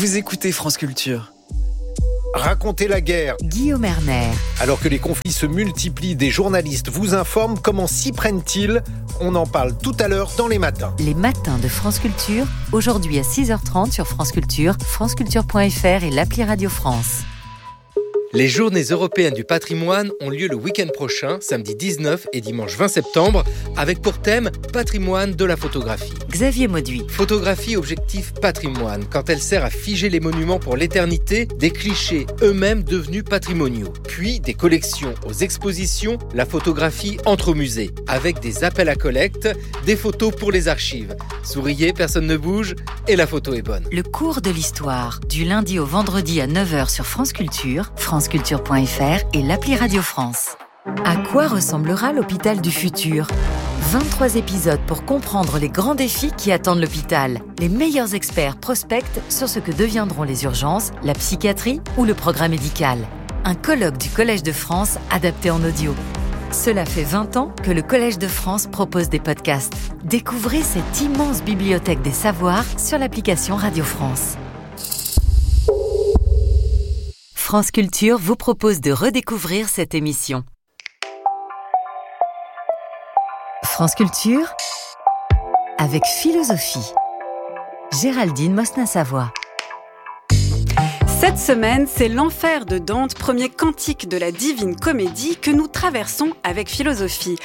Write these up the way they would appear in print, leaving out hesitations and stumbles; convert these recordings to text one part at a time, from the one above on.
Vous écoutez France Culture. Racontez la guerre. Guillaume Erner. Alors que les conflits se multiplient, des journalistes vous informent. Comment s'y prennent-ils ? On en parle tout à l'heure dans Les Matins. Les Matins de France Culture, aujourd'hui à 6h30 sur France Culture, franceculture.fr et l'appli Radio France. Les Journées européennes du patrimoine ont lieu le week-end prochain, samedi 19 et dimanche 20 septembre, avec pour thème patrimoine de la photographie. Xavier Mauduit. Photographie objectif patrimoine, quand elle sert à figer les monuments pour l'éternité, des clichés eux-mêmes devenus patrimoniaux. Puis des collections aux expositions, la photographie entre au musée, avec des appels à collecte, des photos pour les archives. Souriez, personne ne bouge et la photo est bonne. Le cours de l'histoire, du lundi au vendredi à 9h sur France Culture, franceculture.fr et l'appli Radio France. À quoi ressemblera l'hôpital du futur ? 23 épisodes pour comprendre les grands défis qui attendent l'hôpital. Les meilleurs experts prospectent sur ce que deviendront les urgences, la psychiatrie ou le programme médical. Un colloque du Collège de France adapté en audio. Cela fait 20 ans que le Collège de France propose des podcasts. Découvrez cette immense bibliothèque des savoirs sur l'application Radio France. France Culture vous propose de redécouvrir cette émission. France Culture avec philosophie. Géraldine Mosna-Savoie. Cette semaine, c'est l'enfer de Dante, premier cantique de la Divine Comédie que nous traversons avec philosophie.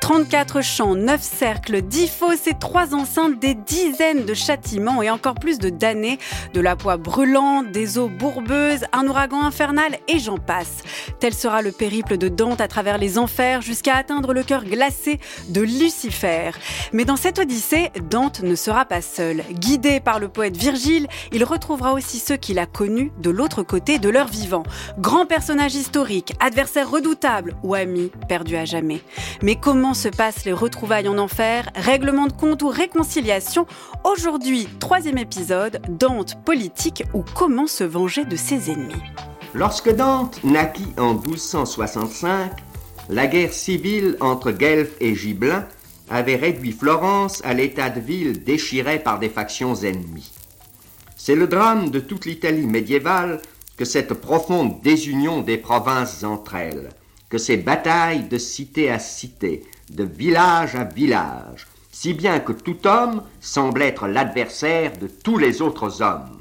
34 chants, 9 cercles, 10 fosses et 3 enceintes, des dizaines de châtiments et encore plus de damnés, de la poix brûlante, des eaux bourbeuses, un ouragan infernal et j'en passe. Tel sera le périple de Dante à travers les enfers jusqu'à atteindre le cœur glacé de Lucifer. Mais dans cette odyssée, Dante ne sera pas seul. Guidé par le poète Virgile, il retrouvera aussi ceux qu'il a connus de l'autre côté de leur vivant. Grands personnages historiques, adversaires redoutables ou amis perdus à jamais. Mais comment se passent les retrouvailles en enfer, règlement de compte ou réconciliation ? Aujourd'hui, 3e épisode, Dante politique ou comment se venger de ses ennemis. Lorsque Dante naquit en 1265, la guerre civile entre Guelfes et Gibelins avait réduit Florence à l'état de ville déchirée par des factions ennemies. C'est le drame de toute l'Italie médiévale que cette profonde désunion des provinces entre elles, que ces batailles de cité à cité, de village à village, si bien que tout homme semble être l'adversaire de tous les autres hommes.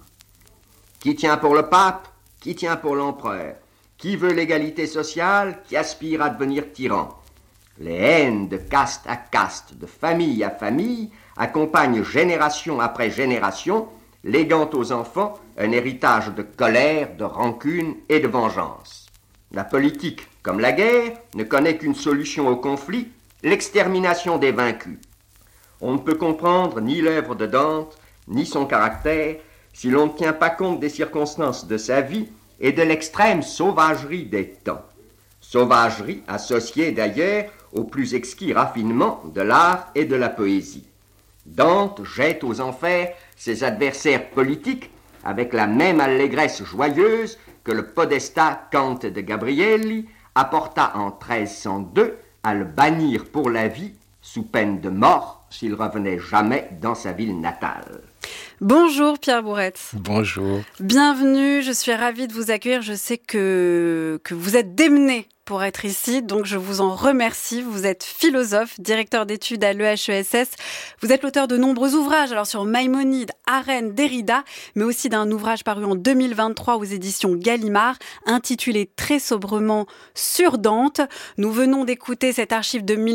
Qui tient pour le pape ? Qui tient pour l'empereur ? Qui veut l'égalité sociale ? Qui aspire à devenir tyran ? Les haines de caste à caste, de famille à famille, accompagnent génération après génération, léguant aux enfants un héritage de colère, de rancune et de vengeance. La politique, comme la guerre, ne connaît qu'une solution au conflit, l'extermination des vaincus. On ne peut comprendre ni l'œuvre de Dante, ni son caractère, si l'on ne tient pas compte des circonstances de sa vie et de l'extrême sauvagerie des temps. Sauvagerie associée d'ailleurs au plus exquis raffinement de l'art et de la poésie. Dante jette aux enfers ses adversaires politiques avec la même allégresse joyeuse que le podestat Cante de Gabrielli apporta en 1302 à le bannir pour la vie sous peine de mort s'il revenait jamais dans sa ville natale. Bonjour Pierre Bourrette. Bonjour. Bienvenue, je suis ravie de vous accueillir. Je sais que vous êtes démené pour être ici, donc je vous en remercie. Vous êtes philosophe, directeur d'études à l'EHESS. Vous êtes l'auteur de nombreux ouvrages, alors sur Maïmonide, Arène, Derrida, mais aussi d'un ouvrage paru en 2023 aux éditions Gallimard, intitulé très sobrement Sur Dante. Nous venons d'écouter cette archive de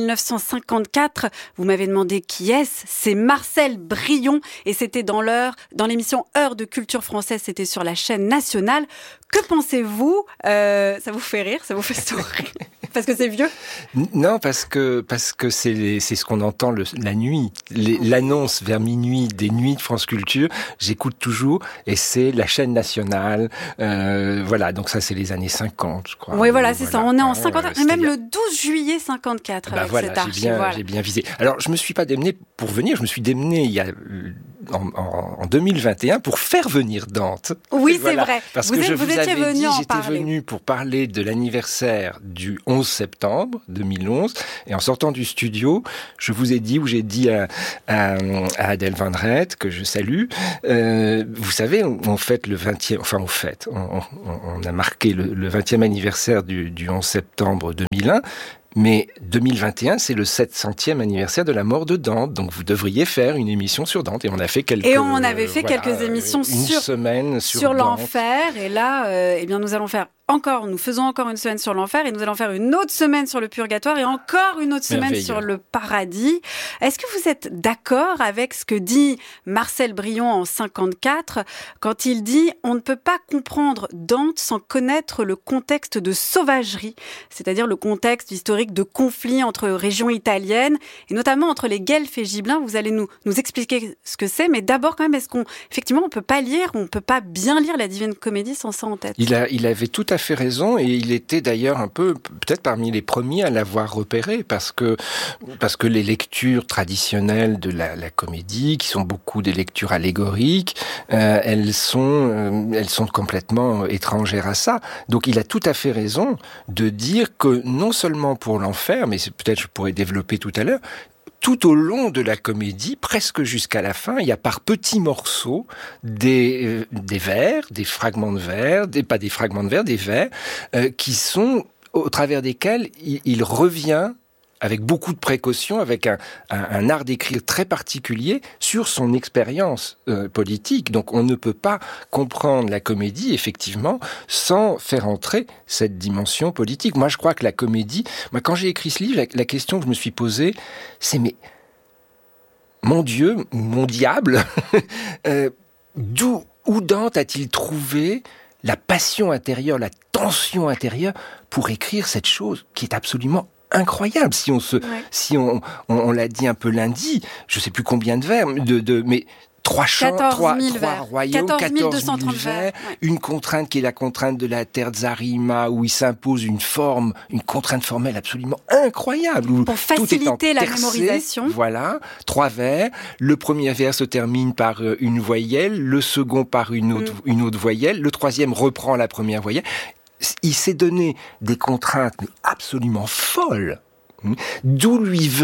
1954. Vous m'avez demandé qui est-ce ? C'est Marcel Brillon, et c'était dans l'émission Heure de culture française, c'était sur la chaîne nationale. Que pensez-vous ? Ça vous fait rire ? Ça vous fait sourire ? Parce que c'est vieux ? Non, parce que c'est ce qu'on entend la nuit. L'annonce vers minuit des nuits de France Culture, j'écoute toujours, et c'est la chaîne nationale. Voilà, donc ça c'est les années 50, je crois. Oui, voilà, c'est ça. On est en 54, et même le 12 juillet 54 avec voilà, cette archive. J'ai bien visé. Alors, je me suis pas démené pour venir, je me suis démené il y a en 2021 pour faire venir Dante. Oui, c'est vrai. Parce vous que je vous vous étiez avais venu dit, en j'étais parler. venu pour parler de l'anniversaire du 11 septembre 2011. Et en sortant du studio, je vous ai dit, ou j'ai dit à Adèle Van Rett, que je salue, vous savez, on fête le 20e, enfin on a marqué le 20e anniversaire du 11 septembre 2001. Mais 2021, c'est le 700e anniversaire de la mort de Dante, donc vous devriez faire une émission sur Dante. Et on a fait quelques émissions sur l'enfer. Et là, nous faisons encore une semaine sur l'enfer, et nous allons faire une autre semaine sur le purgatoire, et encore une autre semaine sur le paradis. Est-ce que vous êtes d'accord avec ce que dit Marcel Brion en 54, quand il dit « On ne peut pas comprendre Dante sans connaître le contexte de sauvagerie », c'est-à-dire le contexte historique de conflit entre régions italiennes, et notamment entre les Guelfes et Gibelins. Vous allez nous expliquer ce que c'est, mais d'abord quand même, est-ce qu'on peut pas lire, on peut pas bien lire la Divine Comédie sans ça en tête? Il avait tout à fait raison, et il était d'ailleurs un peu, peut-être parmi les premiers à l'avoir repéré, parce que les lectures traditionnelles de la comédie, qui sont beaucoup des lectures allégoriques, elles sont complètement étrangères à ça. Donc il a tout à fait raison de dire que non seulement pour l'enfer, mais peut-être je pourrais développer tout à l'heure, tout au long de la comédie, presque jusqu'à la fin, il y a par petits morceaux des vers, des fragments de vers, des vers, qui sont, au travers desquels il revient avec beaucoup de précaution, avec un art d'écrire très particulier sur son expérience politique. Donc on ne peut pas comprendre la comédie, effectivement, sans faire entrer cette dimension politique. Moi, je crois que la comédie... quand j'ai écrit ce livre, la question que je me suis posée, c'est mais... Mon Dieu, mon diable, où Dante a-t-il trouvé la passion intérieure, la tension intérieure pour écrire cette chose qui est absolument incroyable. Si on l'a dit un peu lundi, je sais plus combien de vers, mais 3 chants, 3 royaumes, 14 000 vers, une contrainte qui est la contrainte de la Terzarima, où il s'impose une contrainte formelle absolument incroyable. Pour faciliter la mémorisation. Voilà, 3 vers. Le premier vers se termine par une voyelle, le second par une autre voyelle, le troisième reprend la première voyelle. Il s'est donné des contraintes absolument folles. D'où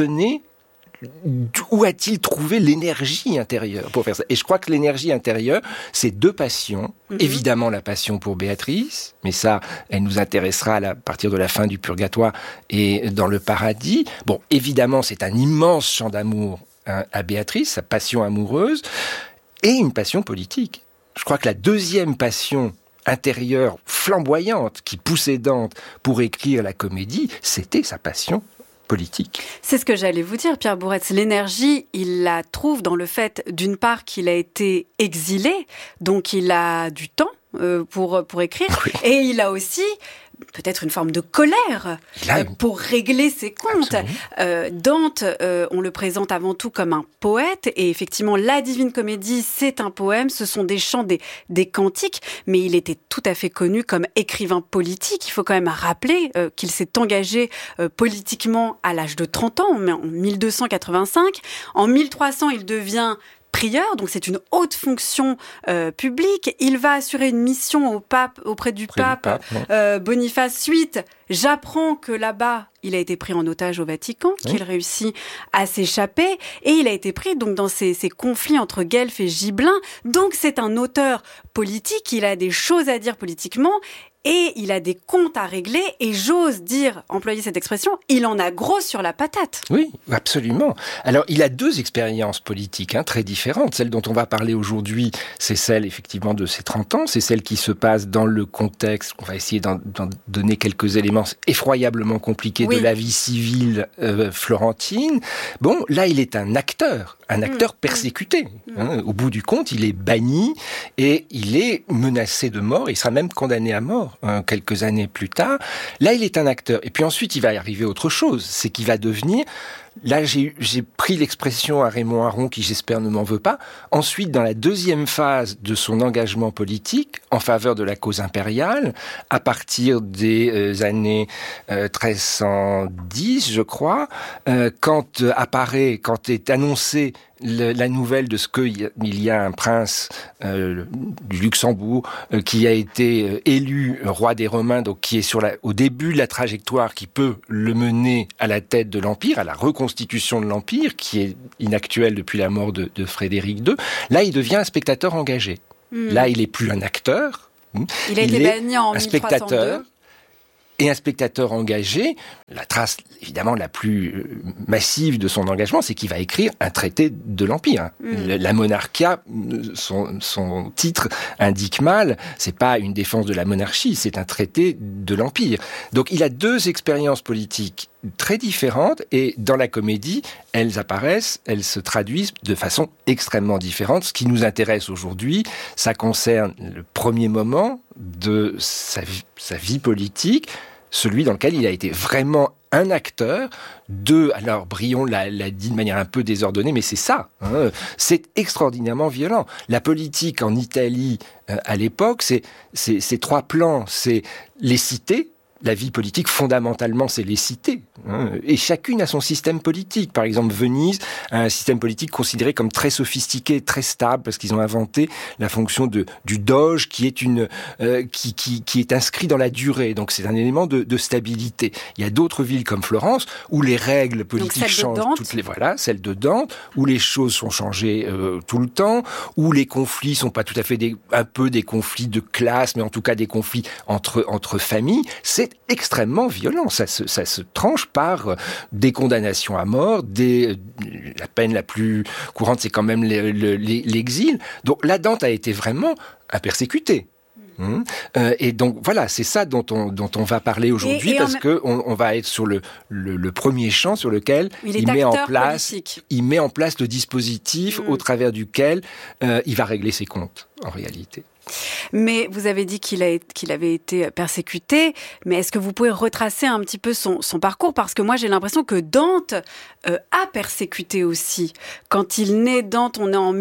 a-t-il trouvé l'énergie intérieure pour faire ça? Et je crois que l'énergie intérieure, c'est 2 passions. Évidemment, la passion pour Béatrice, mais ça, elle nous intéressera à partir de la fin du purgatoire et dans le paradis. Bon, évidemment, c'est un immense chant d'amour à Béatrice, sa passion amoureuse, et une passion politique. Je crois que la deuxième passion intérieure, flamboyante, qui poussait Dante pour écrire la comédie, c'était sa passion politique. C'est ce que j'allais vous dire, Pierre Bourretz. L'énergie, il la trouve dans le fait, d'une part, qu'il a été exilé, donc il a du temps pour écrire, oui. Et il a aussi peut-être une forme de colère pour régler ses comptes. Dante, on le présente avant tout comme un poète, et effectivement, la Divine Comédie, c'est un poème, ce sont des chants, des cantiques, mais il était tout à fait connu comme écrivain politique. Il faut quand même rappeler qu'il s'est engagé politiquement à l'âge de 30 ans, en 1285. En 1300, il devient prieur, donc c'est une haute fonction publique. Il va assurer une mission auprès du pape Boniface VIII. J'apprends que là-bas, il a été pris en otage au Vatican, qu'il réussit à s'échapper, et il a été pris donc dans ces conflits entre Guelfes et Gibelins. Donc c'est un auteur politique, il a des choses à dire politiquement, et il a des comptes à régler, et j'ose employer cette expression, il en a gros sur la patate. Oui, absolument. Alors, il a 2 expériences politiques très différentes. Celle dont on va parler aujourd'hui, c'est celle, effectivement, de ses 30 ans. C'est celle qui se passe dans le contexte, on va essayer d'en donner quelques éléments effroyablement compliqués de la vie civile florentine. Bon, là, il est un acteur persécuté. Au bout du compte, il est banni, et il est menacé de mort, il sera même condamné à mort. Quelques années plus tard. Là, il est un acteur. Et puis ensuite, il va y arriver autre chose. C'est qu'il va devenir... Là, j'ai pris l'expression à Raymond Aron, qui j'espère ne m'en veut pas. Ensuite, dans la deuxième phase de son engagement politique, en faveur de la cause impériale, à partir des années 1310, je crois, quand est annoncée la nouvelle de ce qu'il y a un prince du Luxembourg qui a été élu roi des Romains, donc qui est au début de la trajectoire qui peut le mener à la tête de l'Empire, à la reconstitution de l'Empire, qui est inactuelle depuis la mort de Frédéric II. Là, il devient un spectateur engagé. Là, il n'est plus un acteur. Il a été banni en 1302. Spectateur. Et un spectateur engagé, la trace évidemment la plus massive de son engagement, c'est qu'il va écrire un traité de l'Empire. La Monarchia, son titre indique mal, c'est pas une défense de la monarchie, c'est un traité de l'Empire. Donc il a deux expériences politiques très différentes, et dans la comédie, elles se traduisent de façon extrêmement différente. Ce qui nous intéresse aujourd'hui, ça concerne le premier moment de sa vie politique, celui dans lequel il a été vraiment un acteur alors Brion l'a dit de manière un peu désordonnée, mais c'est ça, hein, c'est extraordinairement violent. La politique en Italie, à l'époque, c'est trois plans, c'est les cités. La vie politique, fondamentalement, c'est les cités. Hein, et chacune a son système politique. Par exemple, Venise a un système politique considéré comme très sophistiqué, très stable, parce qu'ils ont inventé la fonction du doge, qui est qui est inscrit dans la durée. Donc, c'est un élément de stabilité. Il y a d'autres villes comme Florence, où les règles politiques changent celle de Dante, où les choses sont changées tout le temps, où les conflits sont pas tout à fait un peu des conflits de classe, mais en tout cas des conflits entre familles. C'est extrêmement violent. Ça se tranche par des condamnations à mort, la peine la plus courante, c'est quand même l'exil. Donc là, Dante a été vraiment un persécuté. Et donc voilà, c'est ça dont on va parler aujourd'hui, parce que on va être sur le premier champ sur lequel il met en place le dispositif au travers duquel il va régler ses comptes en réalité. Mais vous avez dit qu'il avait été persécuté, mais est-ce que vous pouvez retracer un petit peu son parcours ? Parce que moi, j'ai l'impression que Dante a persécuté aussi. Quand il naît, Dante, on est en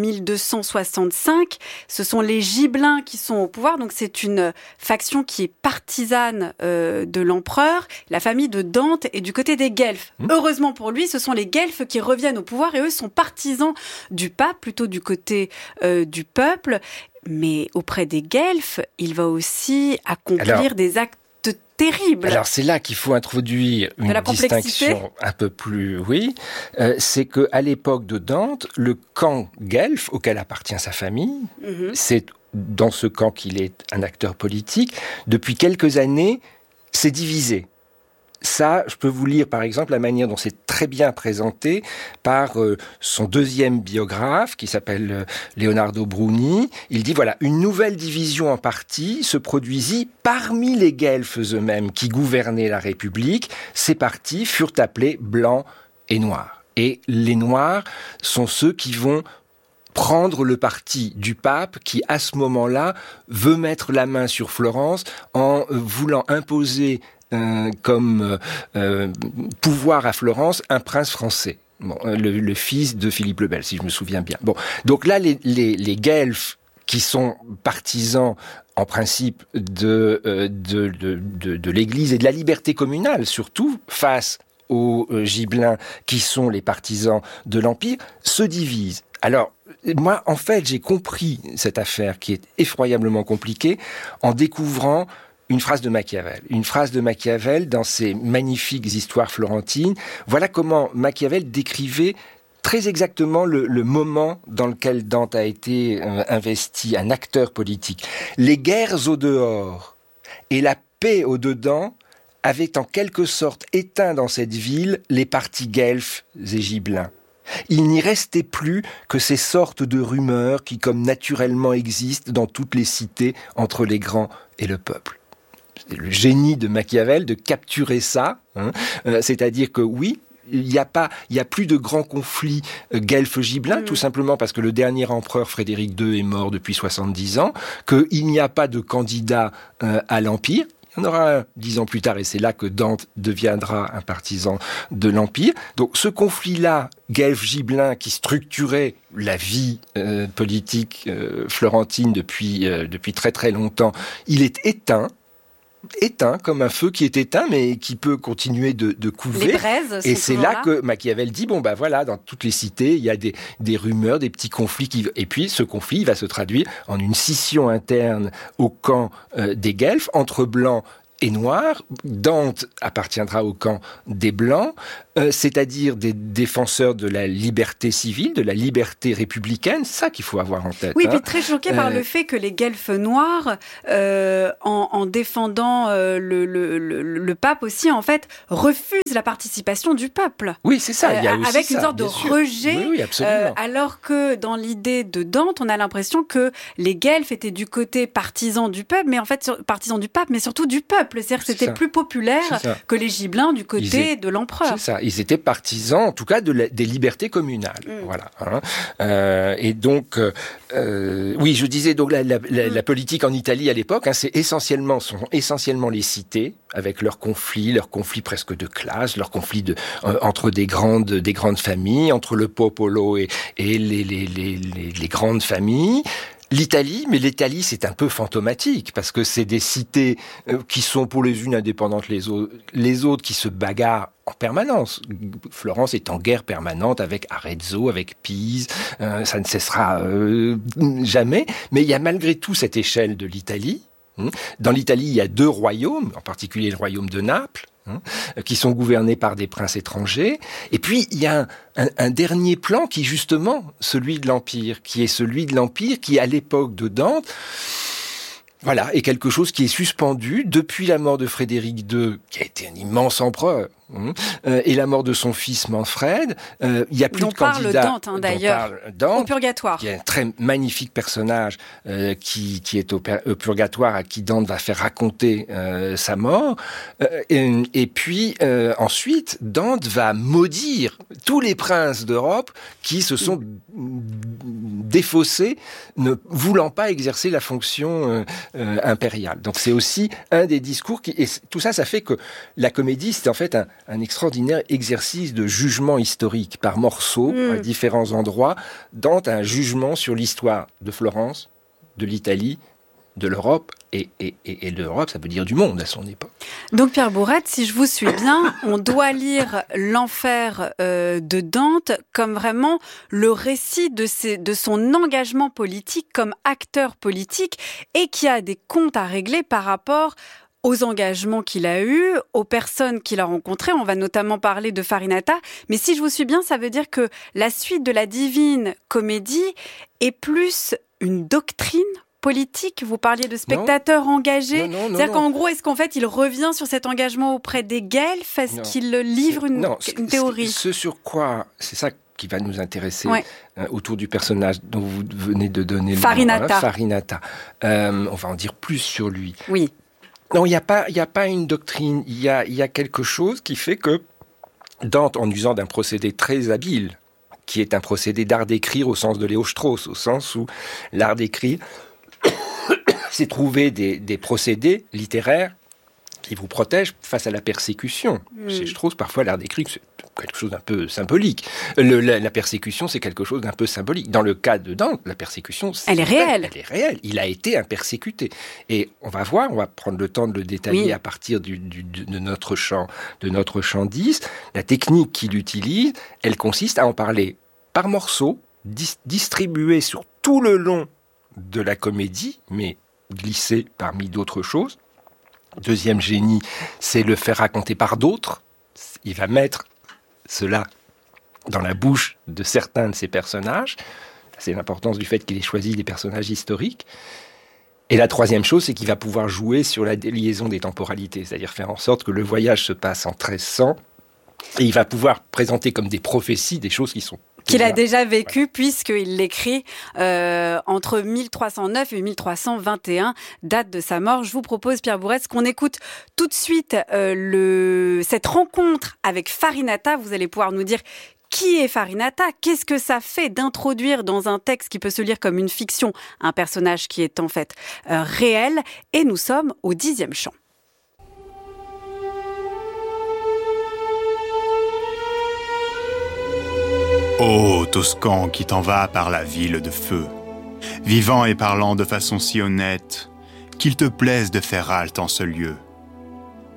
1265, ce sont les Gibelins qui sont au pouvoir, donc c'est une faction qui est partisane de l'empereur. La famille de Dante est du côté des Guelfes. Heureusement pour lui, ce sont les Guelfes qui reviennent au pouvoir, et eux sont partisans du pape, plutôt du côté du peuple. Mais auprès des Guelfes, il va aussi accomplir des actes terribles. Alors c'est là qu'il faut introduire une distinction un peu plus... c'est qu'à l'époque de Dante, le camp guelfe, auquel appartient sa famille, c'est dans ce camp qu'il est un acteur politique. Depuis quelques années, c'est divisé. Ça, je peux vous lire par exemple la manière dont c'est très bien présenté par son deuxième biographe qui s'appelle Leonardo Bruni. Il dit voilà, une nouvelle division en partie se produisit parmi les Guelfes eux-mêmes qui gouvernaient la République. Ces partis furent appelés blancs et noirs. Et les noirs sont ceux qui vont prendre le parti du pape qui, à ce moment-là, veut mettre la main sur Florence en voulant imposer comme pouvoir à Florence un prince français, le fils de Philippe le Bel, si je me souviens bien. Donc là, les Guelfes qui sont partisans en principe de l'Église et de la liberté communale, surtout face aux Gibelins qui sont les partisans de l'Empire, se divisent. Alors, moi, en fait, j'ai compris cette affaire qui est effroyablement compliquée en découvrant une phrase de Machiavel dans ses magnifiques histoires florentines. Voilà comment Machiavel décrivait très exactement le moment dans lequel Dante a été investi, un acteur politique. Les guerres au dehors et la paix au dedans avaient en quelque sorte éteint dans cette ville les partis guelfes et gibelins. Il n'y restait plus que ces sortes de rumeurs qui, comme naturellement, existent dans toutes les cités entre les grands et le peuple. C'est le génie de Machiavel de capturer ça, c'est-à-dire que oui, il y a plus de grands conflits guelfes-gibelins, tout simplement parce que le dernier empereur Frédéric II est mort depuis 70 ans, qu'il n'y a pas de candidat à l'Empire. Il y en aura un 10 ans plus tard, et c'est là que Dante deviendra un partisan de l'Empire. Donc ce conflit-là, guelfe-gibelin, qui structurait la vie politique florentine depuis très très longtemps, il est éteint. éteint, comme un feu qui est éteint, mais qui peut continuer de couver. Les braises sont et c'est là là que Machiavel dit, voilà, dans toutes les cités, il y a des rumeurs, des petits conflits. Et puis, ce conflit il va se traduire en une scission interne au camp des Guelfes, entre blancs et noirs. Dante appartiendra au camp des blancs, c'est-à-dire des défenseurs de la liberté civile, de la liberté républicaine. C'est ça qu'il faut avoir en tête. Oui, puis très choqué par le fait que les Guelfes noirs, en défendant le pape aussi, en fait, refusent la participation du peuple. Oui, c'est ça. Il y a aussi avec une ça, sorte de rejet. Oui, absolument. Alors que dans l'idée de Dante, on a l'impression que les Guelfes étaient du côté partisan du peuple, mais en fait partisan du pape, mais surtout du peuple. C'est-à-dire que c'était plus populaire que les Gibelins du côté de l'empereur. C'est ça. Ils étaient partisans, en tout cas, des libertés communales. Voilà. Et donc, oui, je disais donc la politique en Italie à l'époque, sont essentiellement les cités avec leurs conflits presque de classe, leurs conflits entre des grandes familles, entre le popolo et les grandes familles. L'Italie c'est un peu fantomatique parce que c'est des cités qui sont pour les unes indépendantes les autres qui se bagarrent en permanence. Florence est en guerre permanente avec Arezzo, avec Pise, ça ne cessera jamais. Mais il y a malgré tout cette échelle de l'Italie. Dans l'Italie, il y a 2 royaumes, en particulier le royaume de Naples, qui sont gouvernés par des princes étrangers. Et puis, il y a un dernier plan qui, justement, celui de l'Empire, qui à l'époque de Dante, est quelque chose qui est suspendu depuis la mort de Frédéric II, qui a été un immense empereur, et la mort de son fils Manfred. Il y a plus de candidats. Dante, d'ailleurs, au Purgatoire. Qui est un très magnifique personnage qui est au Purgatoire, à qui Dante va faire raconter sa mort. Et puis ensuite, Dante va maudire tous les princes d'Europe qui se sont défaussés, ne voulant pas exercer la fonction impériale. Donc c'est aussi un des discours et tout ça fait que la comédie, c'est en fait un extraordinaire exercice de jugement historique par morceaux, à différents endroits. Dante a un jugement sur l'histoire de Florence, de l'Italie, de l'Europe, et de l'Europe, ça veut dire du monde à son époque. Donc Pierre Bourrette, si je vous suis bien, on doit lire l'enfer de Dante comme vraiment le récit de son engagement politique comme acteur politique et qui a des comptes à régler par rapport aux engagements qu'il a eus, aux personnes qu'il a rencontrées. On va notamment parler de Farinata. Mais si je vous suis bien, ça veut dire que la suite de la Divine Comédie est plus une doctrine politique. Vous parliez de spectateurs engagés. C'est-à-dire qu'en gros, est-ce qu'en fait, il revient sur cet engagement auprès des Guelfes? Est-ce qu'il livre une théorie? Ce sur quoi, c'est ça qui va nous intéresser autour du personnage dont vous venez de donner Farinata. Le nom. Farinata. On va en dire plus sur lui. Oui. Non, il n'y a pas une doctrine. Il y a quelque chose qui fait que Dante, en usant d'un procédé très habile, qui est un procédé d'art d'écrire au sens de Léo-Strauss, au sens où l'art d'écrire, c'est trouver des procédés littéraires qui vous protègent face à la persécution. Chez Strauss, parfois, l'art d'écrire, c'est quelque chose d'un peu symbolique. La persécution, c'est quelque chose d'un peu symbolique. Dans le cas de Dante, la persécution, elle est réelle. Elle est réelle. Il a été un persécuté. Et on va prendre le temps de le détailler à partir de notre champ 10. La technique qu'il utilise, elle consiste à en parler par morceaux, distribués sur tout le long de la comédie, mais glissés parmi d'autres choses. Deuxième génie, c'est le faire raconter par d'autres. Il va mettre cela dans la bouche de certains de ses personnages. C'est l'importance du fait qu'il ait choisi des personnages historiques. Et la troisième chose, c'est qu'il va pouvoir jouer sur la déliaison des temporalités, c'est-à-dire faire en sorte que le voyage se passe en 1300, et il va pouvoir présenter comme des prophéties des choses qui sont qu'il a déjà vécu, puisqu'il l'écrit entre 1309 et 1321, date de sa mort. Je vous propose, Pierre Bourrette, qu'on écoute tout de suite cette rencontre avec Farinata. Vous allez pouvoir nous dire qui est Farinata, qu'est-ce que ça fait d'introduire dans un texte qui peut se lire comme une fiction un personnage qui est en fait réel. Et nous sommes au 10e chant. Ô Toscan qui t'en vas par la ville de feu, vivant et parlant de façon si honnête, qu'il te plaise de faire halte en ce lieu,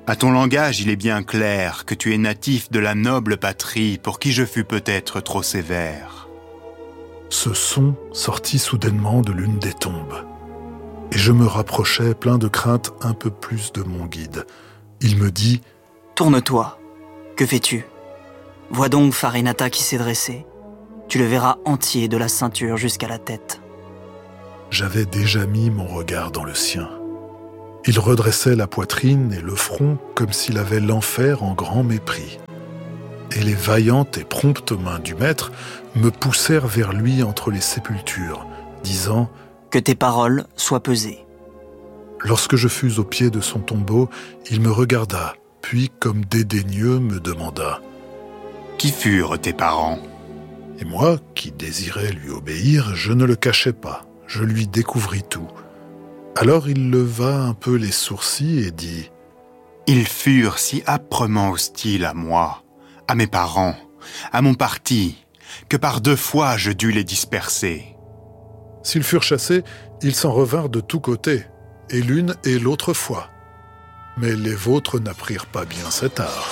À ton langage, il est bien clair que tu es natif de la noble patrie pour qui je fus peut-être trop sévère. » Ce son sortit soudainement de l'une des tombes. Et je me rapprochai plein de crainte un peu plus de mon guide. Il me dit « Tourne-toi. Que fais-tu ? Vois donc Farinata qui s'est dressé. Tu le verras entier de la ceinture jusqu'à la tête. » J'avais déjà mis mon regard dans le sien. Il redressait la poitrine et le front comme s'il avait l'enfer en grand mépris. Et les vaillantes et promptes mains du maître me poussèrent vers lui entre les sépultures, disant « Que tes paroles soient pesées. » Lorsque je fus au pied de son tombeau, il me regarda, puis comme dédaigneux me demanda « Qui furent tes parents ?» Et moi, qui désirais lui obéir, je ne le cachai pas, je lui découvris tout. Alors il leva un peu les sourcils et dit « Ils furent si âprement hostiles à moi, à mes parents, à mon parti, que par 2 fois je dus les disperser. » S'ils furent chassés, ils s'en revinrent de tous côtés, et l'une et l'autre fois. Mais les vôtres n'apprirent pas bien cet art.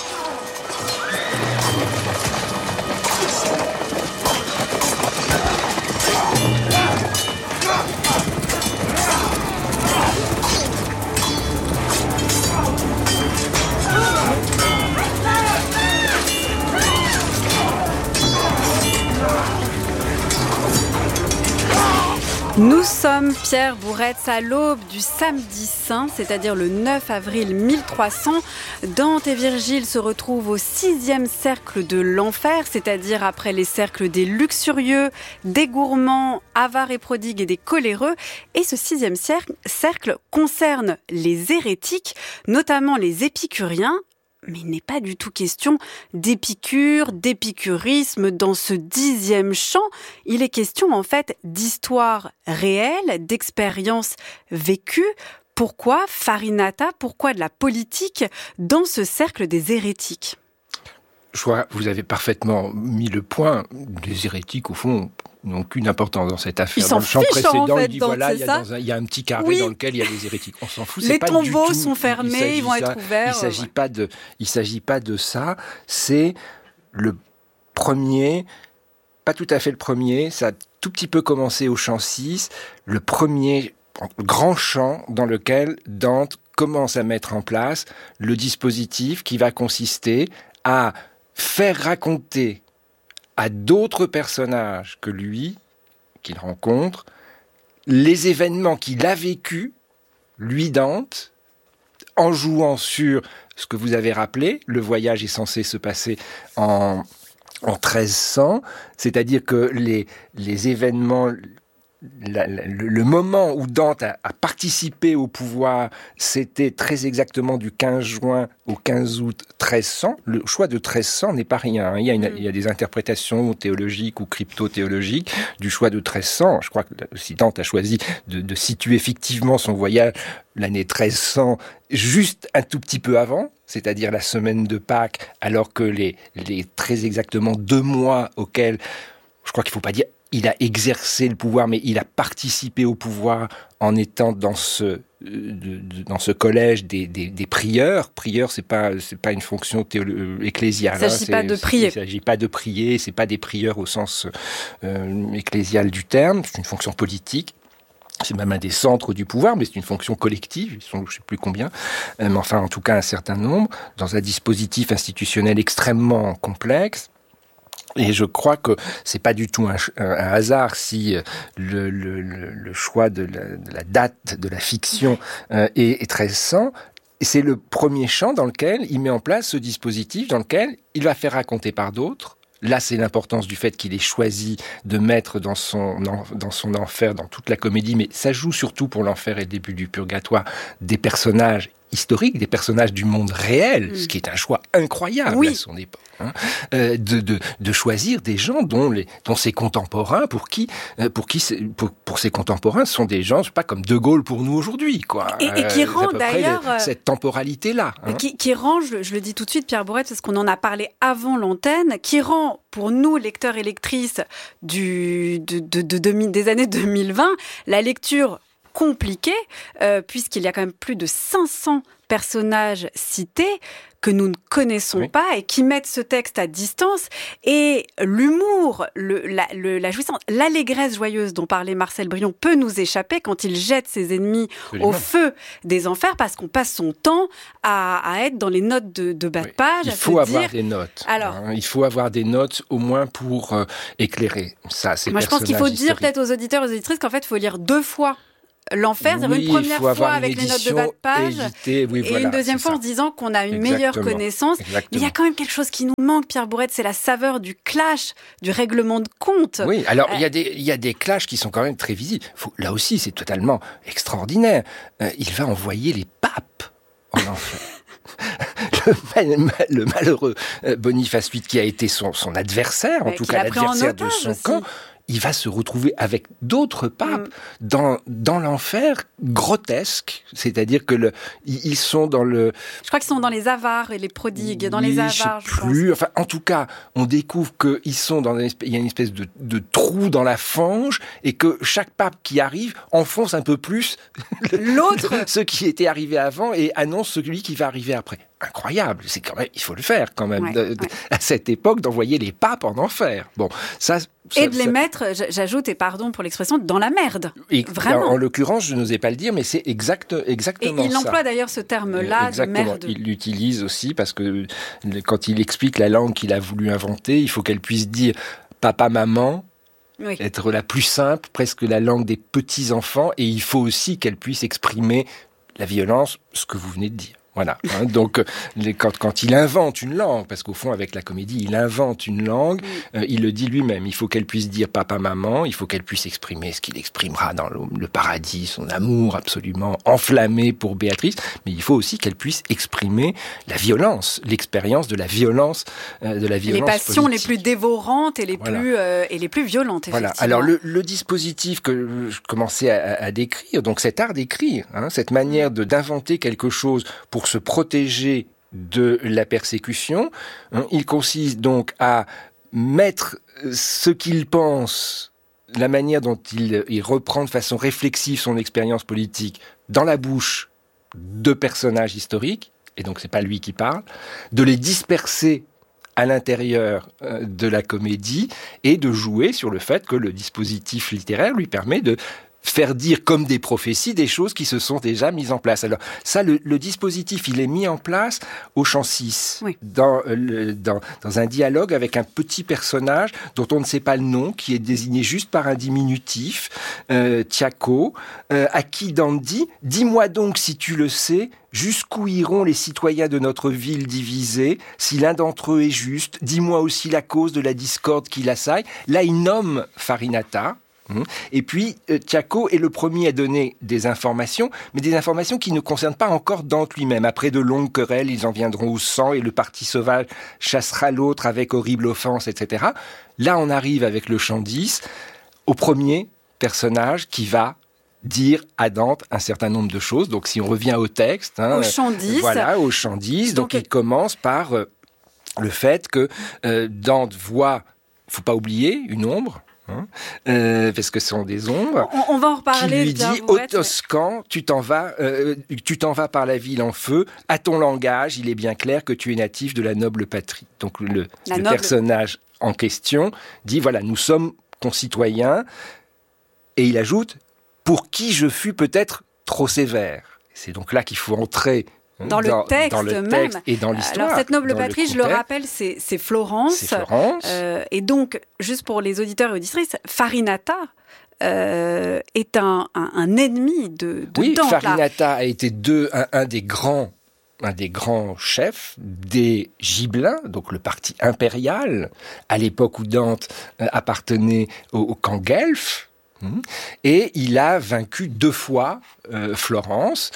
Nous sommes, Pierre Bouretz, à l'aube du samedi saint, c'est-à-dire le 9 avril 1300. Dante et Virgile se retrouvent au 6e cercle de l'enfer, c'est-à-dire après les cercles des luxurieux, des gourmands, avares et prodigues et des coléreux. Et ce 6e cercle concerne les hérétiques, notamment les épicuriens. Mais il n'est pas du tout question d'épicure, d'épicurisme dans ce 10e chant. Il est question en fait d'histoire réelle, d'expériences vécues. Pourquoi Farinata, pourquoi de la politique dans ce cercle des hérétiques ? Je crois que vous avez parfaitement mis le point. Les hérétiques, au fond, n'ont qu'une importance dans cette affaire. Ils s'en dans le chant fichent, précédent, en fait, il dit voilà, il y a un petit carré dans lequel il y a des hérétiques. On s'en fout. Les tombeaux sont fermés, ils vont être ouverts. Il s'agit pas de ça. C'est le premier, pas tout à fait le premier. Ça a tout petit peu commencé au chant 6. Le premier grand chant dans lequel Dante commence à mettre en place le dispositif qui va consister à faire raconter à d'autres personnages que lui, qu'il rencontre, les événements qu'il a vécus, lui Dante, en jouant sur ce que vous avez rappelé, le voyage est censé se passer en 1300, c'est-à-dire que les événements... Le moment où Dante a participé au pouvoir, c'était très exactement du 15 juin au 15 août 1300. Le choix de 1300 n'est pas rien. Il y a des interprétations théologiques ou crypto-théologiques du choix de 1300. Je crois que si Dante a choisi de situer fictivement son voyage l'année 1300 juste un tout petit peu avant, c'est-à-dire la semaine de Pâques, alors que les très exactement 2 mois auxquels, je crois qu'il ne faut pas dire il a exercé le pouvoir, mais il a participé au pouvoir en étant dans ce collège des prieurs. Prieur, c'est pas une fonction ecclésiale. Il ne s'agit pas de prier. Il s'agit pas de prier. C'est pas des prieurs au sens ecclésial du terme. C'est une fonction politique. C'est même un des centres du pouvoir, mais c'est une fonction collective. Ils sont, je ne sais plus combien, mais enfin, en tout cas, un certain nombre, dans un dispositif institutionnel extrêmement complexe. Et je crois que c'est pas du tout un hasard si le choix de la date de la fiction est 1300. C'est le premier chant dans lequel il met en place ce dispositif, dans lequel il va faire raconter par d'autres. Là, c'est l'importance du fait qu'il ait choisi de mettre dans son enfer, dans toute la comédie, mais ça joue surtout pour l'enfer et le début du purgatoire, des personnages historiques, des personnages du monde réel, ce qui est un choix incroyable à son époque, de choisir des gens dont ses contemporains, pour ses contemporains, sont des gens, pas comme De Gaulle pour nous aujourd'hui, quoi. Et qui rend d'ailleurs cette temporalité-là. Qui rend, je le dis tout de suite, Pierre Bouretz, parce qu'on en a parlé avant l'antenne, qui rend pour nous, lecteurs et lectrices des années 2020, la lecture compliqué, puisqu'il y a quand même plus de 500 personnages cités que nous ne connaissons pas et qui mettent ce texte à distance. Et l'humour, la jouissance, l'allégresse joyeuse dont parlait Marcel Brion peut nous échapper quand il jette ses ennemis au feu des enfers, parce qu'on passe son temps à être dans les notes de bas de page. Il faut avoir des notes. Alors, il faut avoir des notes au moins pour éclairer ça. Moi, je pense qu'il faut dire peut-être aux auditeurs et aux auditrices qu'en fait, il faut lire 2 fois l'enfer, c'est-à-dire une première fois avec les notes de bas de page et une deuxième fois en se disant qu'on a une meilleure connaissance. Mais il y a quand même quelque chose qui nous manque, Pierre Bourrette, c'est la saveur du clash, du règlement de compte. Oui, alors il y a des clashs qui sont quand même très visibles. Là aussi, c'est totalement extraordinaire. Il va envoyer les papes en enfer. Le malheureux Boniface VIII, qui a été son adversaire, en tout cas l'adversaire de son camp, il va se retrouver avec d'autres papes dans l'enfer grotesque, c'est-à-dire que ils sont dans le... Je crois qu'ils sont dans les avares et les prodigues, dans les avares, je pense. Enfin, en tout cas, on découvre qu'ils sont il y a une espèce de trou dans la fange et que chaque pape qui arrive enfonce un peu plus l'autre, ce qui était arrivé avant et annonce celui qui va arriver après. Incroyable, c'est quand même, il faut le faire quand même à cette époque, d'envoyer les papes en enfer. Bon, et de les mettre, j'ajoute, et pardon pour l'expression, dans la merde. Vraiment. En l'occurrence, je n'osais pas le dire, mais c'est exactement ça. Et il emploie d'ailleurs ce terme-là, de merde. Il l'utilise aussi parce que quand il explique la langue qu'il a voulu inventer, il faut qu'elle puisse dire papa, maman. Être la plus simple, presque la langue des petits-enfants, et il faut aussi qu'elle puisse exprimer la violence, ce que vous venez de dire. Voilà. Donc, quand il invente une langue, parce qu'au fond, avec la comédie, il invente une langue, il le dit lui-même. Il faut qu'elle puisse dire papa, maman, il faut qu'elle puisse exprimer ce qu'il exprimera dans le paradis, son amour absolument enflammé pour Béatrice, mais il faut aussi qu'elle puisse exprimer la violence, l'expérience de la violence les passions politique. Les plus dévorantes et les plus violentes, voilà. Alors, le dispositif que je commençais à décrire, donc cet art d'écrire, cette manière d'inventer quelque chose pour se protéger de la persécution. Il consiste donc à mettre ce qu'il pense, la manière dont il reprend de façon réflexive son expérience politique dans la bouche de personnages historiques, et donc c'est pas lui qui parle, de les disperser à l'intérieur de la comédie et de jouer sur le fait que le dispositif littéraire lui permet de faire dire comme des prophéties des choses qui se sont déjà mises en place. Alors ça, le dispositif, il est mis en place au chant 6, dans un dialogue avec un petit personnage dont on ne sait pas le nom, qui est désigné juste par un diminutif, Tiaco, à qui Dante dit « Dis-moi donc si tu le sais, jusqu'où iront les citoyens de notre ville divisée? Si l'un d'entre eux est juste, dis-moi aussi la cause de la discorde qui l'assaille. » Là, il nomme Farinata. Et puis, Tiaco est le premier à donner des informations, mais des informations qui ne concernent pas encore Dante lui-même. Après de longues querelles, ils en viendront au sang et le parti sauvage chassera l'autre avec horrible offense, etc. Là, on arrive avec le chant 10 au premier personnage qui va dire à Dante un certain nombre de choses. Donc, si on revient au texte... au chant 10. Voilà, au chant 10. Donc, il commence par le fait que Dante voit, faut pas oublier, une ombre, parce que ce sont des ombres. On va en reparler. Qui lui dit « Ô Toscan, tu t'en vas par la ville en feu. À ton langage, il est bien clair que tu es natif de la noble patrie. » Donc le personnage en question dit « Voilà, nous sommes concitoyens. » Et il ajoute « Pour qui je fus peut-être trop sévère. » C'est donc là qu'il faut entrer dans le texte et dans l'histoire. Alors cette noble patrie, je le rappelle, c'est Florence. C'est Florence. Et donc, juste pour les auditeurs et auditrices, Farinata est un ennemi de oui, Dante. Oui, Farinata a été un des grands chefs des Gibelins, donc le parti impérial, à l'époque où Dante appartenait au camp guelfe. Et il a vaincu 2 fois Florence.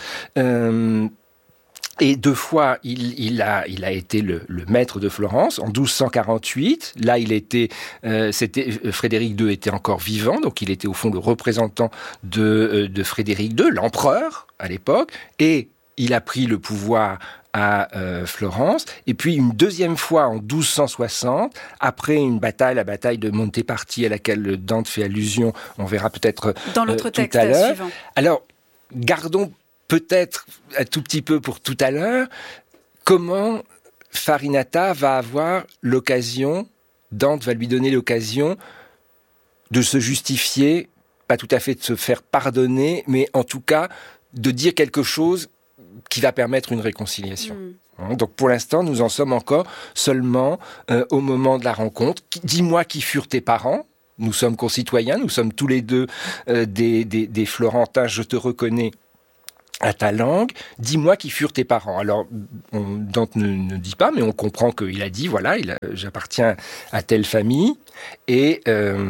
Et 2 fois, il a été le maître de Florence. En 1248, là, Frédéric II était encore vivant, donc il était au fond le représentant de Frédéric II, l'empereur à l'époque, et il a pris le pouvoir à Florence, et puis une deuxième fois en 1260, après une bataille, la bataille de Monteparti à laquelle Dante fait allusion, on verra peut-être dans l'autre texte tout à l'heure. Suivant. Alors, gardons peut-être un tout petit peu pour tout à l'heure, comment Farinata va avoir l'occasion, Dante va lui donner l'occasion de se justifier, pas tout à fait de se faire pardonner, mais en tout cas de dire quelque chose qui va permettre une réconciliation. Donc pour l'instant, nous en sommes encore seulement au moment de la rencontre. Dis-moi qui furent tes parents. Nous sommes concitoyens, nous sommes tous les deux des Florentins, je te reconnais à ta langue. Dis-moi qui furent tes parents. Alors, Dante ne dit pas, mais on comprend qu'il a dit, voilà, j'appartiens à telle famille. Et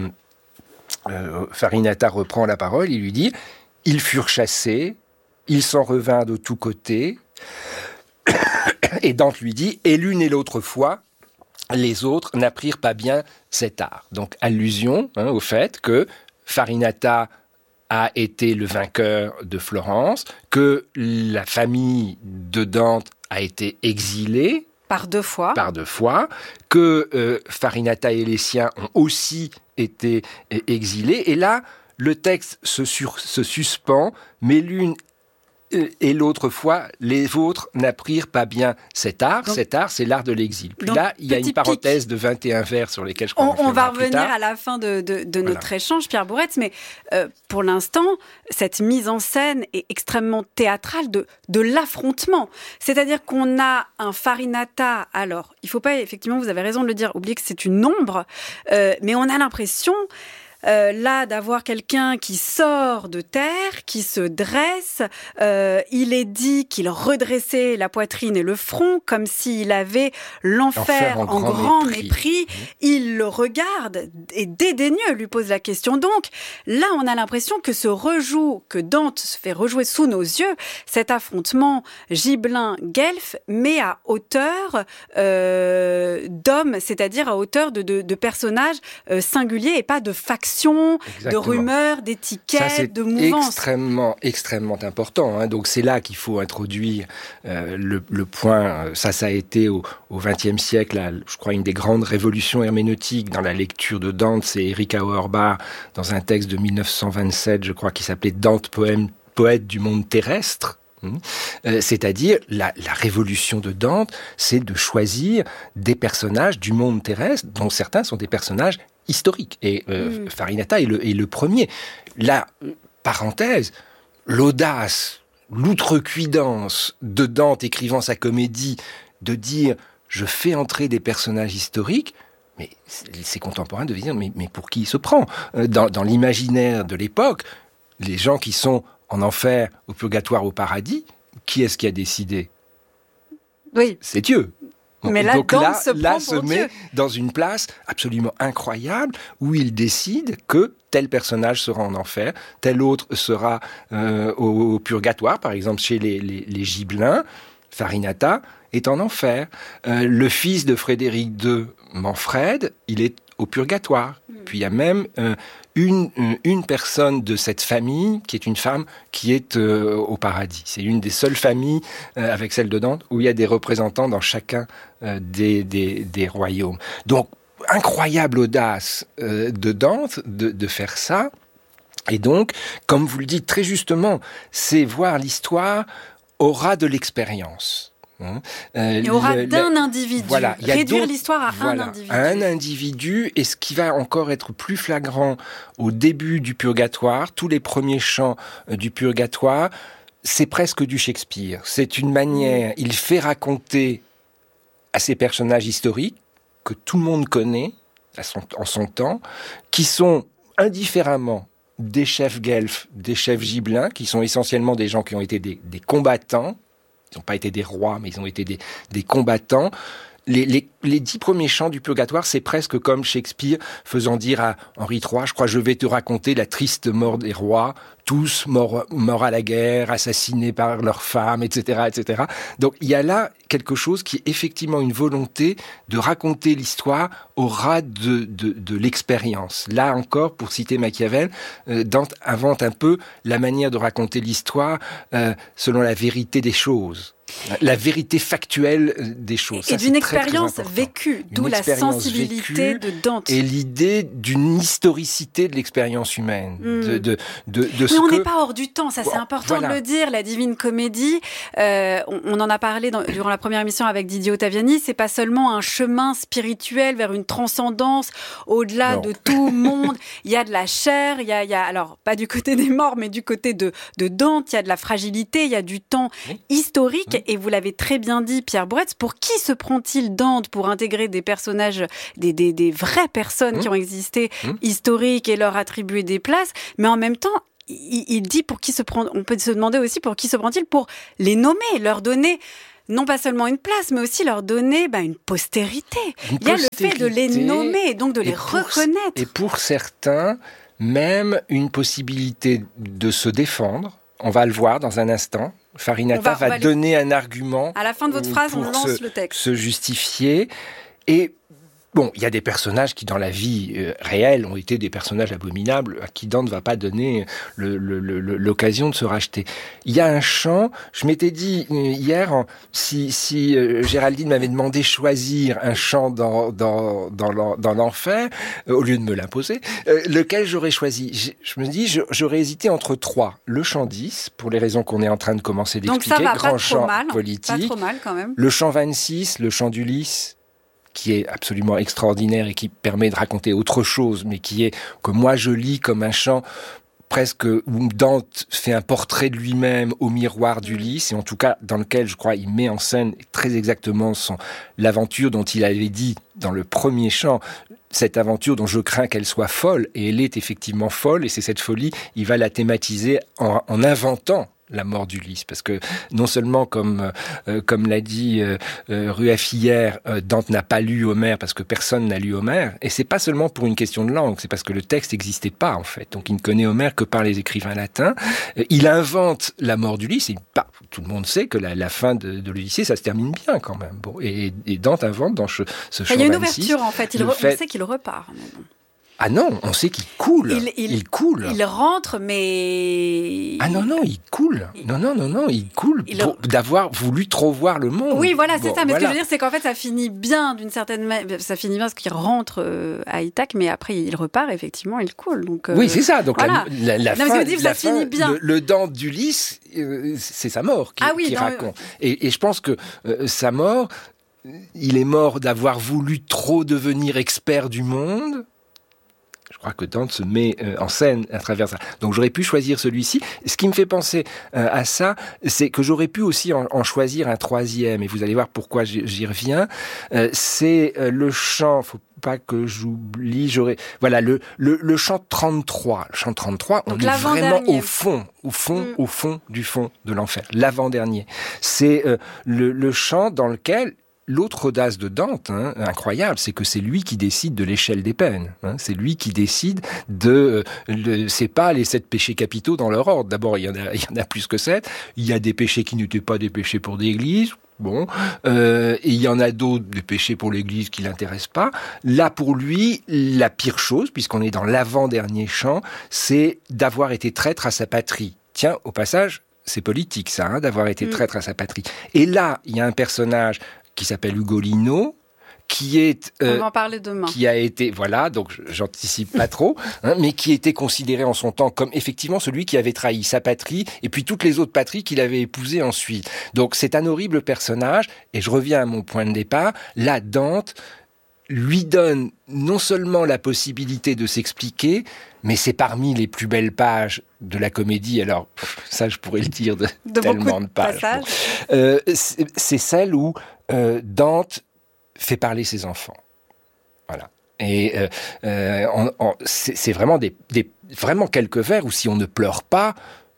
Farinata reprend la parole, il lui dit, ils furent chassés, ils s'en revinrent de tous côtés. Et Dante lui dit, et l'une et l'autre fois, les autres n'apprirent pas bien cet art. Donc, allusion au fait que Farinata a été le vainqueur de Florence, que la famille de Dante a été exilée. Par deux fois, que Farinata et les siens ont aussi été exilés. Et là, le texte se suspend, mais l'une et l'autre fois, les autres n'apprirent pas bien cet art. Donc, cet art, c'est l'art de l'exil. Puis là, il y a une parenthèse de 21 vers sur lesquels je crois on va revenir à la fin de notre échange, Pierre Bourretz, mais pour l'instant, cette mise en scène est extrêmement théâtrale de l'affrontement. C'est-à-dire qu'on a un Farinata, alors, il ne faut pas, effectivement, vous avez raison de le dire, oubliez que c'est une ombre, mais on a l'impression... là, d'avoir quelqu'un qui sort de terre, qui se dresse, il est dit qu'il redressait la poitrine et le front comme s'il avait l'enfer en grand mépris. Il le regarde et dédaigneux lui pose la question. Donc là, on a l'impression que que Dante se fait rejouer sous nos yeux, cet affrontement Gibelin-Guelph, mais à hauteur d'hommes, c'est-à-dire à hauteur de personnages singuliers et pas de factions. Exactement. De rumeurs, d'étiquettes, de mouvances. C'est extrêmement important. Donc c'est là qu'il faut introduire le point. Ça a été au XXe siècle, je crois, une des grandes révolutions herméneutiques dans la lecture de Dante. C'est Eric Auerbach, dans un texte de 1927, je crois, qui s'appelait Dante, poète du monde terrestre. C'est-à-dire, la révolution de Dante, c'est de choisir des personnages du monde terrestre, dont certains sont des personnages historique. Et Farinata est le premier. La parenthèse, l'audace, l'outrecuidance de Dante écrivant sa comédie, de dire « je fais entrer des personnages historiques », mais ses contemporains devaient dire « mais pour qui il se prend ?» Dans l'imaginaire de l'époque, les gens qui sont en enfer, au purgatoire, au paradis, qui est-ce qui a décidé ? Oui. C'est Dieu. Mais là, Dante se met dans une place absolument incroyable où il décide que tel personnage sera en enfer, tel autre sera au purgatoire, par exemple chez les Gibelins. Farinata est en enfer. Le fils de Frédéric II, Manfred, il est au purgatoire. Puis il y a même une personne de cette famille qui est une femme qui est au paradis. C'est une des seules familles, avec celle de Dante, où il y a des représentants dans chacun des royaumes. Donc, incroyable audace de Dante de faire ça. Et donc, comme vous le dites très justement, c'est voir l'histoire au ras de l'expérience. Il aura d'un individu. Voilà, réduire l'histoire à un individu. À un individu, et ce qui va encore être plus flagrant au début du purgatoire, tous les premiers chants du purgatoire, c'est presque du Shakespeare. C'est une manière, il fait raconter à ces personnages historiques que tout le monde connaît en son temps, qui sont indifféremment des chefs guelfes, des chefs gibelins, qui sont essentiellement des gens qui ont été des combattants. Ils n'ont pas été des rois, mais ils ont été des combattants. les 10 premiers chants du Purgatoire, c'est presque comme Shakespeare faisant dire à Henri III, je crois, je vais te raconter la triste mort des rois, tous morts à la guerre, assassinés par leurs femmes, etc., etc. Donc il y a là quelque chose qui est effectivement une volonté de raconter l'histoire au ras de l'expérience. Là encore, pour citer Machiavel, Dante invente un peu la manière de raconter l'histoire selon la vérité des choses. La vérité factuelle des choses. Et d'une expérience vécue, d'où la sensibilité de Dante. Et l'idée d'une historicité de l'expérience humaine. Mais on n'est pas hors du temps, ça c'est important de le dire. La Divine Comédie, on en a parlé durant la première émission avec Didier Ottaviani, c'est pas seulement un chemin spirituel vers une transcendance au-delà de tout monde. Il y a de la chair, il y a alors pas du côté des morts, mais du côté de Dante, il y a de la fragilité, il y a du temps historique. Et vous l'avez très bien dit, Pierre Bouretz, pour qui se prend-il Dante pour intégrer des personnages, des vraies personnes qui ont existé, historiques, et leur attribuer des places, mais en même temps, il dit pour qui se prend. On peut se demander aussi pour qui se prend-il, pour les nommer, leur donner non pas seulement une place, mais aussi leur donner une postérité. Il y a le fait de les nommer, et donc de les reconnaître. Et pour certains, même une possibilité de se défendre. On va le voir dans un instant. Farinata va donner un argument. À la fin de votre phrase, on lance le texte. Se justifier. Et bon, il y a des personnages qui, dans la vie réelle, ont été des personnages abominables, à qui Dante ne va pas donner l'occasion de se racheter. Il y a un chant, je m'étais dit hier, si Géraldine m'avait demandé choisir un chant dans l'enfer, au lieu de me l'imposer, lequel j'aurais choisi. Je me dis, j'aurais hésité entre 3. Le chant 10, pour les raisons qu'on est en train de commencer d'expliquer, donc ça va, grand chant politique. Pas trop mal quand même. Le chant 26, le chant d'Ulysse, qui est absolument extraordinaire et qui permet de raconter autre chose, mais que moi je lis comme un chant presque où Dante fait un portrait de lui-même au miroir d'Ulysse, et en tout cas dans lequel, je crois, il met en scène très exactement l'aventure dont il avait dit dans le premier chant, cette aventure dont je crains qu'elle soit folle, et elle est effectivement folle, et c'est cette folie, il va la thématiser en inventant la mort d'Ulysse, parce que non seulement comme l'a dit Rueff hier, Dante n'a pas lu Homère parce que personne n'a lu Homère, et c'est pas seulement pour une question de langue, c'est parce que le texte n'existait pas en fait, donc il ne connaît Homère que par les écrivains latins. Il invente la mort d'Ulysse, tout le monde sait que la fin de l'Odyssée, ça se termine bien quand même. Bon, et Dante invente dans ce chant 26. Il y a une ouverture en fait, on sait qu'il repart. Ah non, on sait qu'il coule. Il coule. Il rentre, mais... Ah non, il coule. Non, il coule d'avoir voulu trop voir le monde. Oui, voilà, c'est ça. Mais ce que je veux dire, c'est qu'en fait, ça finit bien d'une certaine manière. Ça finit bien parce qu'il rentre à Ithaque, mais après, il repart, effectivement, il coule. Donc, oui, c'est ça. Donc voilà. la non, fin, ça finit bien. Le Dante d'Ulysse, c'est sa mort qui raconte. Et je pense que sa mort, il est mort d'avoir voulu trop devenir expert du monde. Je crois que Dante se met en scène à travers ça. Donc j'aurais pu choisir celui-ci. Ce qui me fait penser à ça, c'est que j'aurais pu aussi en choisir un 3e. Et vous allez voir pourquoi j'y reviens. C'est le chant... Faut pas que j'oublie. Voilà le chant 33. Le chant 33, on est vraiment au fond du fond de l'enfer. L'avant-dernier. C'est le chant dans lequel l'autre audace de Dante, incroyable, c'est que c'est lui qui décide de l'échelle des peines. C'est lui qui décide c'est pas les 7 péchés capitaux dans leur ordre. D'abord, il y en a plus que 7. Il y a des péchés qui n'étaient pas des péchés pour l'Église. Bon, et il y en a d'autres, des péchés pour l'Église qui l'intéressent pas. Là, pour lui, la pire chose, puisqu'on est dans l'avant-dernier chant, c'est d'avoir été traître à sa patrie. Tiens, au passage, c'est politique ça, d'avoir été traître à sa patrie. Et là, il y a un personnage qui s'appelle Ugolino, on va en parler demain. Qui a été, voilà, donc j'anticipe pas trop, mais qui était considéré en son temps comme effectivement celui qui avait trahi sa patrie et puis toutes les autres patries qu'il avait épousées ensuite. Donc c'est un horrible personnage, et je reviens à mon point de départ. Là, Dante lui donne non seulement la possibilité de s'expliquer, mais c'est parmi les plus belles pages de la comédie. Alors, ça, je pourrais le dire de tellement de pages. C'est celle où Dante fait parler ses enfants. Voilà. Et c'est vraiment vraiment quelques vers où si on ne pleure pas,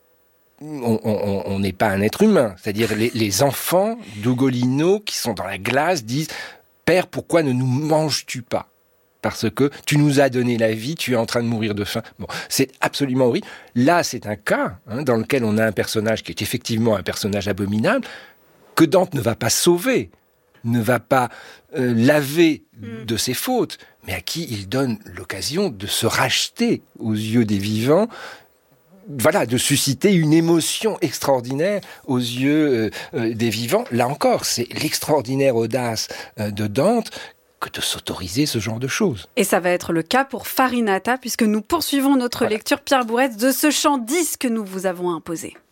on n'est pas un être humain. C'est-à-dire les enfants d'Ugolino qui sont dans la glace disent Père, pourquoi ne nous manges-tu pas ? Parce que tu nous as donné la vie, tu es en train de mourir de faim. Bon, c'est absolument horrible. Là, c'est un cas dans lequel on a un personnage qui est effectivement un personnage abominable, que Dante ne va pas sauver, ne va pas laver de ses fautes, mais à qui il donne l'occasion de se racheter aux yeux des vivants, voilà, de susciter une émotion extraordinaire aux yeux des vivants. Là encore, c'est l'extraordinaire audace de Dante que de s'autoriser ce genre de choses. Et ça va être le cas pour Farinata, puisque nous poursuivons notre lecture, Pierre Bourrez, de ce chant 10 que nous vous avons imposé.